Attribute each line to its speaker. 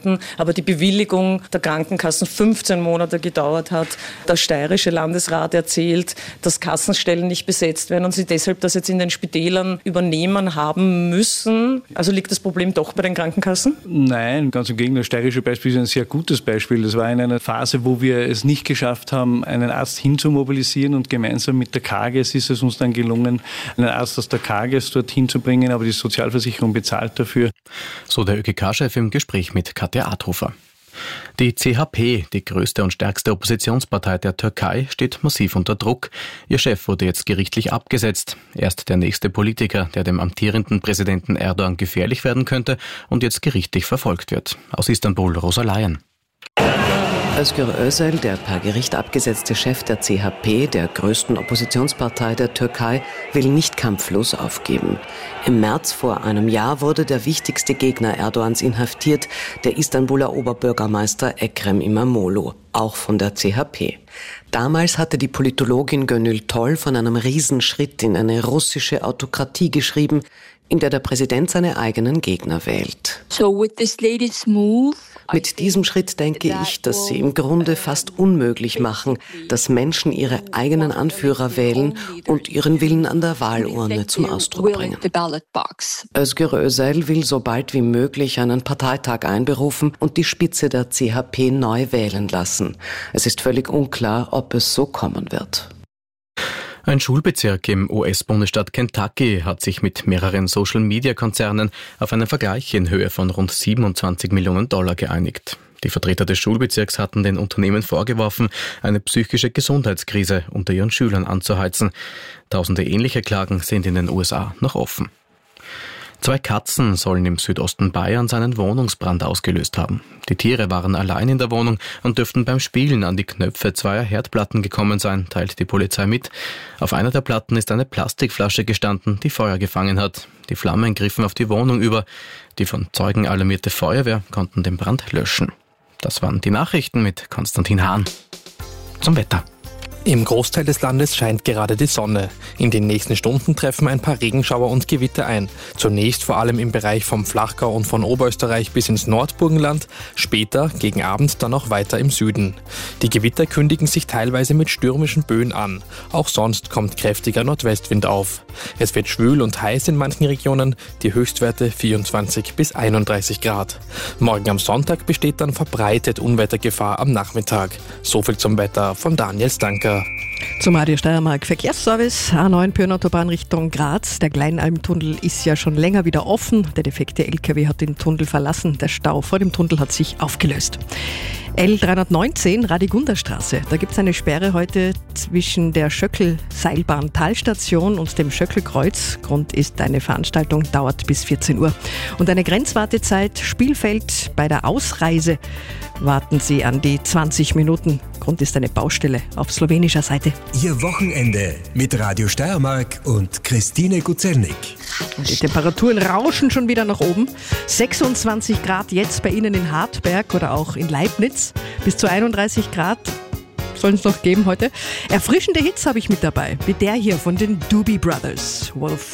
Speaker 1: verstanden, aber die Bewilligung der Krankenkassen 15 Monate gedauert hat. Der steirische Landesrat erzählt, dass Kassenstellen nicht besetzt werden und sie deshalb das jetzt in den Spitälern übernehmen haben müssen. Also liegt das Problem doch bei den Krankenkassen?
Speaker 2: Nein, ganz im Gegenteil. Das steirische Beispiel ist ein sehr gutes Beispiel. Das war in einer Phase, wo wir es nicht geschafft haben, einen Arzt hinzumobilisieren, und gemeinsam mit der KAGES ist es uns dann gelungen, einen Arzt aus der KAGES dorthin zu bringen, aber die Sozialversicherung bezahlt dafür.
Speaker 3: So der ÖGK-Chef im Gespräch mit Katja Adhofer. Die CHP, die größte und stärkste Oppositionspartei der Türkei, steht massiv unter Druck. Ihr Chef wurde jetzt gerichtlich abgesetzt. Er ist der nächste Politiker, der dem amtierenden Präsidenten Erdogan gefährlich werden könnte und jetzt gerichtlich verfolgt wird. Aus Istanbul, Rosa Layen.
Speaker 4: Özgür Özel, der per Gericht abgesetzte Chef der CHP, der größten Oppositionspartei der Türkei, will nicht kampflos aufgeben. Im März vor einem Jahr wurde der wichtigste Gegner Erdogans inhaftiert, der Istanbuler Oberbürgermeister Ekrem İmamoğlu, auch von der CHP. Damals hatte die Politologin Gönül Toll von einem Riesenschritt in eine russische Autokratie geschrieben, in der der Präsident seine eigenen Gegner wählt. Mit diesem Schritt denke ich, dass sie im Grunde fast unmöglich machen, dass Menschen ihre eigenen Anführer wählen und ihren Willen an der Wahlurne zum Ausdruck bringen. Özgür Özel will so bald wie möglich einen Parteitag einberufen und die Spitze der CHP neu wählen lassen. Es ist völlig unklar, ob es so kommen wird.
Speaker 3: Ein Schulbezirk im US-Bundesstaat Kentucky hat sich mit mehreren Social-Media-Konzernen auf einen Vergleich in Höhe von rund 27 Millionen Dollar geeinigt. Die Vertreter des Schulbezirks hatten den Unternehmen vorgeworfen, eine psychische Gesundheitskrise unter ihren Schülern anzuheizen. Tausende ähnliche Klagen sind in den USA noch offen. 2 Katzen sollen im Südosten Bayerns einen Wohnungsbrand ausgelöst haben. Die Tiere waren allein in der Wohnung und dürften beim Spielen an die Knöpfe 2 Herdplatten gekommen sein, teilt die Polizei mit. Auf einer der Platten ist eine Plastikflasche gestanden, die Feuer gefangen hat. Die Flammen griffen auf die Wohnung über. Die von Zeugen alarmierte Feuerwehr konnten den Brand löschen. Das waren die Nachrichten mit Konstantin Hahn. Zum Wetter.
Speaker 5: Im Großteil des Landes scheint gerade die Sonne. In den nächsten Stunden treffen ein paar Regenschauer und Gewitter ein. Zunächst vor allem im Bereich vom Flachgau und von Oberösterreich bis ins Nordburgenland, später gegen Abend dann auch weiter im Süden. Die Gewitter kündigen sich teilweise mit stürmischen Böen an. Auch sonst kommt kräftiger Nordwestwind auf. Es wird schwül und heiß in manchen Regionen, die Höchstwerte 24 bis 31 Grad. Morgen am Sonntag besteht dann verbreitet Unwettergefahr am Nachmittag. So viel zum Wetter von Daniel Stanker.
Speaker 6: Zum Radio Steiermark Verkehrsservice, A9 Pyrnautobahn Richtung Graz. Der Kleinalmtunnel ist ja schon länger wieder offen. Der defekte LKW hat den Tunnel verlassen. Der Stau vor dem Tunnel hat sich aufgelöst. L319 Radigunderstraße. Da gibt es eine Sperre heute zwischen der Schöckl-Seilbahn-Talstation und dem Schöcklkreuz. Grund ist eine Veranstaltung, dauert bis 14 Uhr. Und eine Grenzwartezeit Spielfeld bei der Ausreise. Warten Sie an die 20 Minuten. Grund ist eine Baustelle auf slowenischer Seite.
Speaker 7: Ihr Wochenende mit Radio Steiermark und Christine Guzelnik.
Speaker 6: Die Temperaturen rauschen schon wieder nach oben. 26 Grad jetzt bei Ihnen in Hartberg oder auch in Leibniz. Bis zu 31 Grad sollen es noch geben heute. Erfrischende Hits habe ich mit dabei. Wie der hier von den Doobie Brothers. Wolf